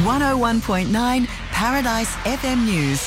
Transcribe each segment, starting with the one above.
101.9 Paradise FM News.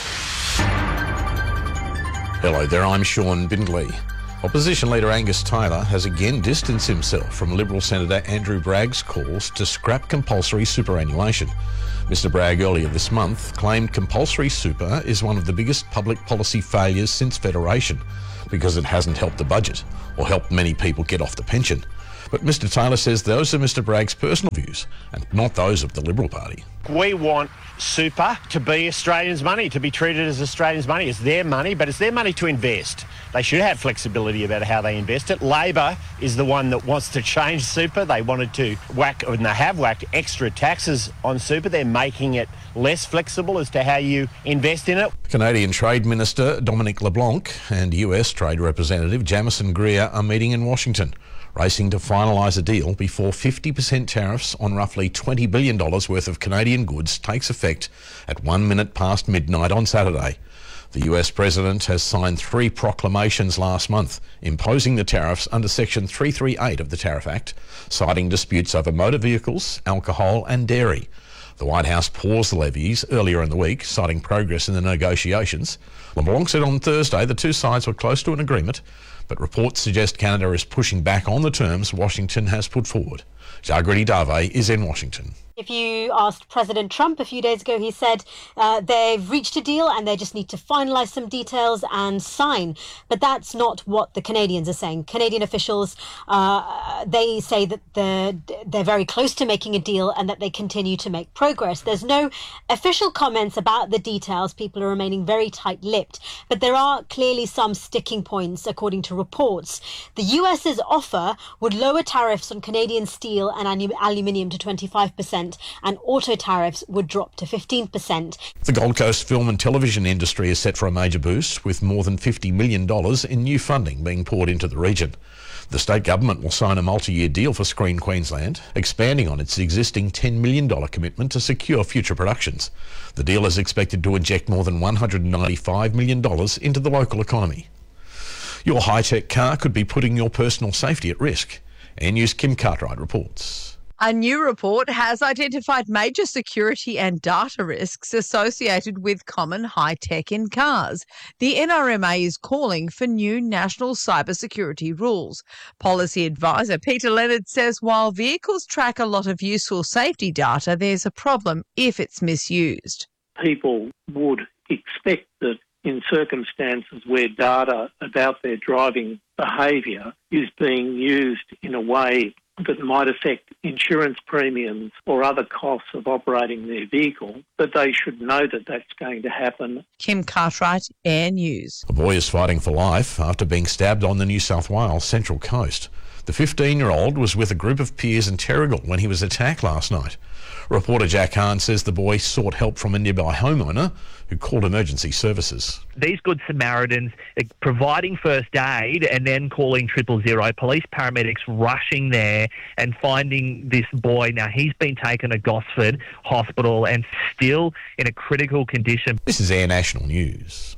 Hello there, I'm Sean Bindley. Opposition leader Angus Taylor has again distanced himself from Liberal Senator Andrew Bragg's calls to scrap compulsory superannuation. Mr Bragg earlier this month claimed compulsory super is one of the biggest public policy failures since Federation because it hasn't helped the budget or helped many people get off the pension. But Mr Taylor says those are Mr Bragg's personal views and not those of the Liberal Party. We want super to be Australians' money, to be treated as Australians' money. It's their money, but it's their money to invest. They should have flexibility about how they invest it. Labor is the one that wants to change super. They wanted to whack, and they have whacked extra taxes on super. They're making it less flexible as to how you invest in it. Canadian Trade Minister Dominic LeBlanc and US Trade Representative Jamieson Greer are meeting in Washington, racing to finalise a deal before 50% tariffs on roughly $20 billion worth of Canadian goods takes effect at 1 minute past midnight on Saturday. The US President has signed 3 proclamations last month imposing the tariffs under Section 338 of the Tariff Act, citing disputes over motor vehicles, alcohol and dairy. The White House paused the levies earlier in the week, citing progress in the negotiations. LeBlanc said on Thursday the two sides were close to an agreement, but reports suggest Canada is pushing back on the terms Washington has put forward. Jagriti Dave is in Washington. If you asked President Trump a few days ago, he said they've reached a deal and they just need to finalise some details and sign. But that's not what the Canadians are saying. Canadian officials, they say that they're very close to making a deal and that they continue to make progress. There's no official comments about the details. People are remaining very tight-lipped. But there are clearly some sticking points, according to reports. The US's offer would lower tariffs on Canadian steel and aluminium to 25%. And auto tariffs would drop to 15%. The Gold Coast film and television industry is set for a major boost, with more than $50 million in new funding being poured into the region. The state government will sign a multi-year deal for Screen Queensland, expanding on its existing $10 million commitment to secure future productions. The deal is expected to inject more than $195 million into the local economy. Your high-tech car could be putting your personal safety at risk. Air News' Kim Cartwright reports. A new report has identified major security and data risks associated with common high-tech in cars. The NRMA is calling for new national cybersecurity rules. Policy advisor Peter Leonard says while vehicles track a lot of useful safety data, there's a problem if it's misused. People would expect that in circumstances where data about their driving behaviour is being used in a way that might affect insurance premiums or other costs of operating their vehicle, that they should know that that's going to happen. Kim Cartwright, Air News. A boy is fighting for life after being stabbed on the New South Wales Central Coast. The 15-year-old was with a group of peers in Terrigal when he was attacked last night. Reporter Jack Hahn says the boy sought help from a nearby homeowner who called emergency services. These Good Samaritans are providing first aid and then calling 000. Police paramedics rushing there and finding this boy. Now, he's been taken to Gosford Hospital and still in a critical condition. This is Air National News.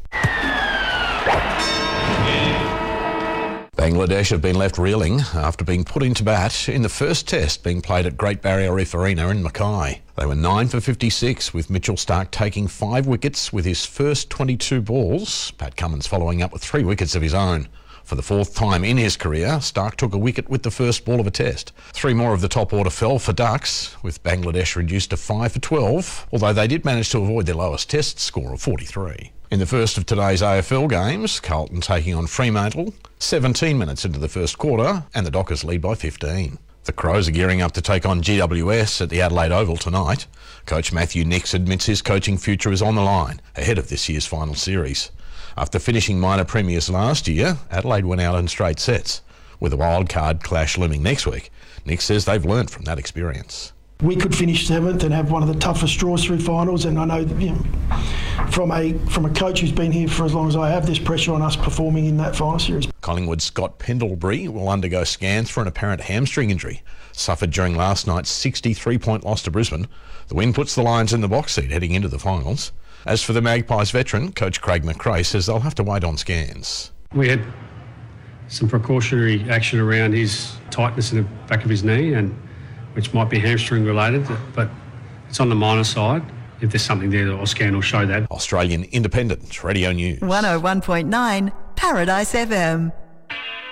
Bangladesh have been left reeling after being put into bat in the first test being played at Great Barrier Reef Arena in Mackay. They were 9 for 56, with Mitchell Starc taking 5 wickets with his first 22 balls. Pat Cummins following up with 3 wickets of his own. For the 4th time in his career, Starc took a wicket with the first ball of a test. 3 more of the top order fell for Ducks, with Bangladesh reduced to 5 for 12, although they did manage to avoid their lowest test score of 43. In the first of today's AFL games, Carlton taking on Fremantle, 17 minutes into the first quarter, and the Dockers lead by 15. The Crows are gearing up to take on GWS at the Adelaide Oval tonight. Coach Matthew Nicks admits his coaching future is on the line ahead of this year's final series. After finishing minor premiers last year, Adelaide went out in straight sets. With a wildcard clash looming next week, Nicks says they've learnt from that experience. We could finish 7th and have one of the toughest draws through finals, and I know, from a coach who's been here for as long as I have, there's pressure on us performing in that final series. Collingwood's Scott Pendlebury will undergo scans for an apparent hamstring injury suffered during last night's 63-point loss to Brisbane. The win puts the Lions in the box seat heading into the finals. As for the Magpies veteran, coach Craig McRae says they'll have to wait on scans. We had some precautionary action around his tightness in the back of his knee, and which might be hamstring related, but It's on the minor side. If there's something there, the scan will show that. Australian Independent Radio News. 101.9 Paradise FM.